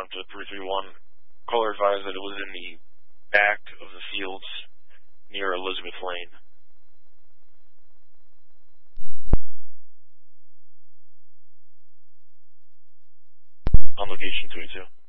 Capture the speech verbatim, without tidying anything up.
respond to three three one. Caller advised that it was in the back of the fields near Elizabeth Lane. On location two eight two.